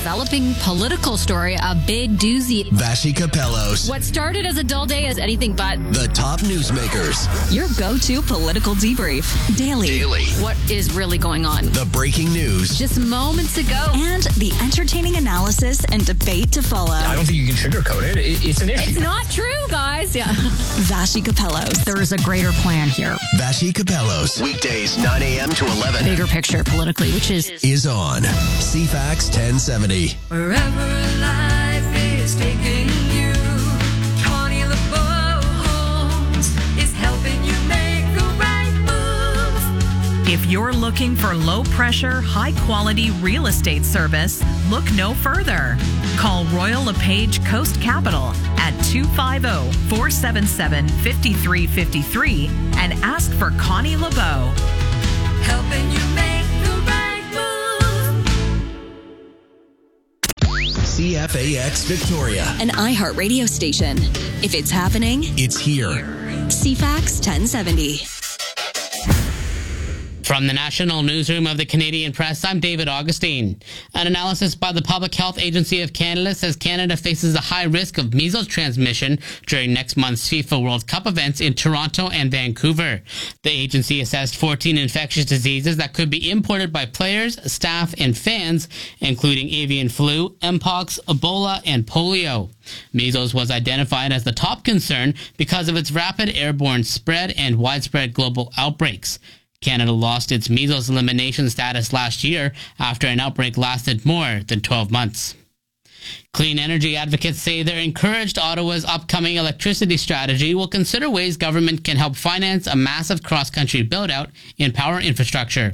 developing political story, a big doozy. Vassy Capellos. What started as a dull day is anything but. The top newsmakers. Your go-to political debrief. Daily. What is really going on? The breaking news. Just moments ago. And the entertaining analysis and debate to follow. I don't think you can sugarcoat it. It's an issue. It's not true, guys. Yeah. Vassy Capellos. There is a greater plan here. Vassy Capellos. Weekdays 9 a.m. to 11. Bigger picture politically, which is on CFAX 1070. Wherever life is taking you, Connie LeBeau Homes is helping you make the right move. If you're looking for low-pressure, high-quality real estate service, look no further. Call Royal LePage Coast Capital at 250-477-5353 and ask for Connie LeBeau. Helping you make the right move. CFAX Victoria. An iHeart radio station. If it's happening, It's here. CFAX 1070. From the National Newsroom of the Canadian Press, I'm David Augustine. An analysis by the Public Health Agency of Canada says Canada faces a high risk of measles transmission during next month's FIFA World Cup events in Toronto and Vancouver. The agency assessed 14 infectious diseases that could be imported by players, staff, and fans, including avian flu, mpox, Ebola, and polio. Measles was identified as the top concern because of its rapid airborne spread and widespread global outbreaks. Canada lost its measles elimination status last year after an outbreak lasted more than 12 months. Clean energy advocates say they're encouraged Ottawa's upcoming electricity strategy will consider ways government can help finance a massive cross-country build-out in power infrastructure.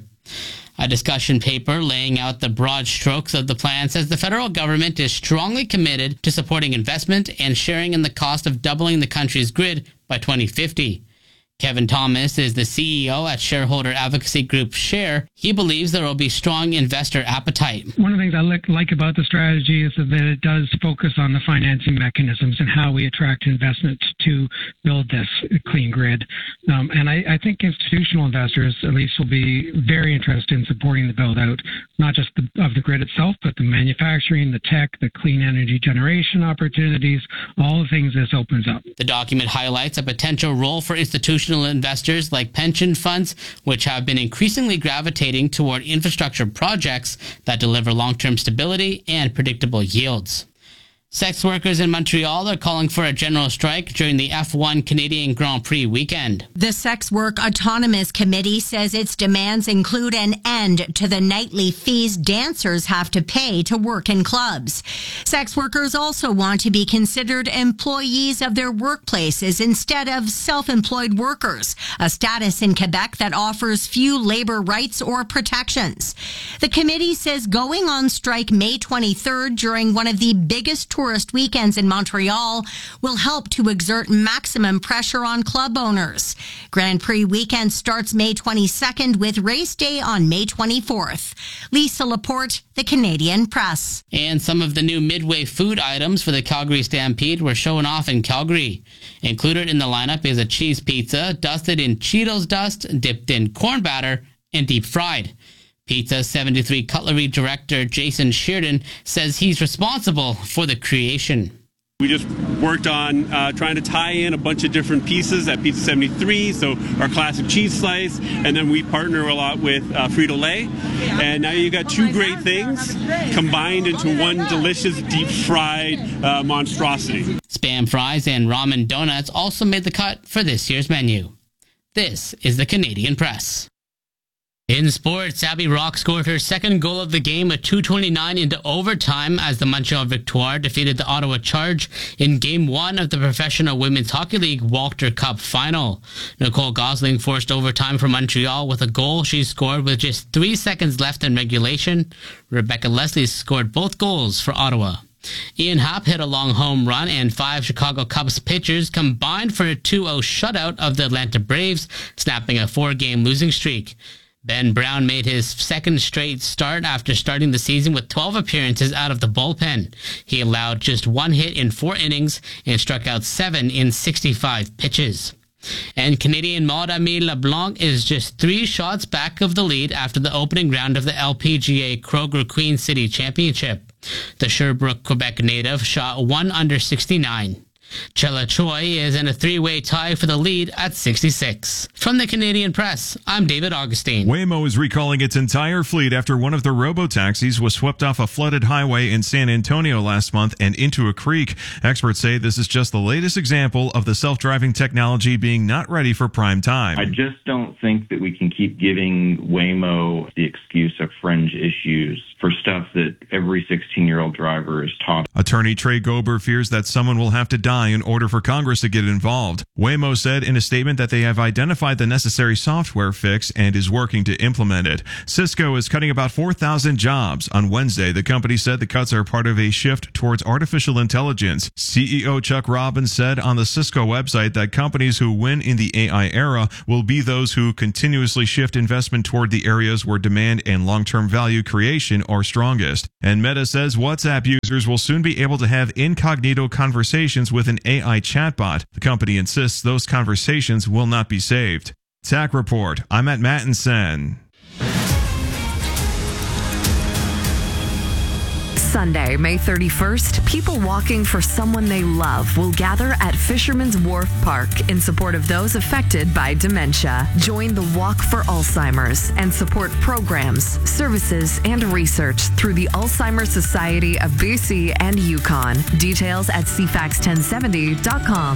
A discussion paper laying out the broad strokes of the plan says the federal government is strongly committed to supporting investment and sharing in the cost of doubling the country's grid by 2050. Kevin Thomas is the CEO at shareholder advocacy group Share. He believes there will be strong investor appetite. One of the things I like about the strategy is that it does focus on the financing mechanisms and how we attract investment to build this clean grid. And I think institutional investors, at least, will be very interested in supporting the build-out, not just of the grid itself, but the manufacturing, the tech, the clean energy generation opportunities, all the things this opens up. The document highlights a potential role for institutional investors like pension funds, which have been increasingly gravitating toward infrastructure projects that deliver long-term stability and predictable yields. Sex workers in Montreal are calling for a general strike during the F1 Canadian Grand Prix weekend. The Sex Work Autonomous Committee says its demands include an end to the nightly fees dancers have to pay to work in clubs. Sex workers also want to be considered employees of their workplaces instead of self-employed workers, a status in Quebec that offers few labor rights or protections. The committee says going on strike May 23rd during one of the biggest tourist weekends in Montreal will help to exert maximum pressure on club owners. Grand Prix weekend starts May 22nd with race day on May 24th. Lisa Laporte, The Canadian Press. And some of the new Midway food items for the Calgary Stampede were shown off in Calgary. Included in the lineup is a cheese pizza dusted in Cheetos dust, dipped in corn batter, and deep fried. Pizza 73 Cutlery director Jason Sheardon says he's responsible for the creation. We just worked on trying to tie in a bunch of different pieces at Pizza 73, so our classic cheese slice, and then we partner a lot with Frito-Lay. And now you got two great things combined into one delicious deep-fried monstrosity. Spam fries and ramen donuts also made the cut for this year's menu. This is the Canadian Press. In sports, Abby Rock scored her second goal of the game at 2:29 into overtime as the Montreal Victoire defeated the Ottawa Charge in Game 1 of the Professional Women's Hockey League Walter Cup Final. Nicole Gosling forced overtime for Montreal with a goal she scored with just 3 seconds left in regulation. Rebecca Leslie scored both goals for Ottawa. Ian Happ hit a long home run, and 5 Chicago Cubs pitchers combined for a 2-0 shutout of the Atlanta Braves, snapping a 4-game losing streak. Ben Brown made his second straight start after starting the season with 12 appearances out of the bullpen. He allowed just 1 hit in 4 innings and struck out 7 in 65 pitches. And Canadian Maud-Aimée LeBlanc is just 3 shots back of the lead after the opening round of the LPGA Kroger Queen City Championship. The Sherbrooke, Quebec native shot 1 under 69. Chella Choi is in a 3-way tie for the lead at 66. From the Canadian Press, I'm David Augustine. Waymo is recalling its entire fleet after one of their robo-taxis was swept off a flooded highway in San Antonio last month and into a creek. Experts say this is just the latest example of the self-driving technology being not ready for prime time. I just don't think that we can keep giving Waymo the excuse of fringe issues for stuff that every 16-year-old driver is taught. Attorney Trey Gober fears that someone will have to die in order for Congress to get involved. Waymo said in a statement that they have identified the necessary software fix and is working to implement it. Cisco is cutting about 4,000 jobs. On Wednesday, the company said the cuts are part of a shift towards artificial intelligence. CEO Chuck Robbins said on the Cisco website that companies who win in the AI era will be those who continuously shift investment toward the areas where demand and long-term value creation are strongest. And Meta says WhatsApp users will soon be able to have incognito conversations with an AI chatbot. The company insists those conversations will not be saved. TAC Report. I'm at Mattinson. Sunday, May 31st, people walking for someone they love will gather at Fisherman's Wharf Park in support of those affected by dementia. Join the Walk for Alzheimer's and support programs, services, and research through the Alzheimer's Society of BC and Yukon. Details at cfax1070.com.